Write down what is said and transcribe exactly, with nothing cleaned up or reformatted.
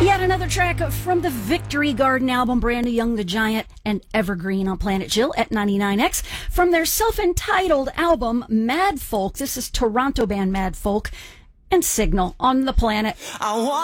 Yet another track from the Victory Garden album, Brand New Young the Giant and Evergreen on Planet Chill at ninety-nine X. From their self-entitled album, Mad Folk, this is Toronto band Mad Folk, and Signal on the Planet. I want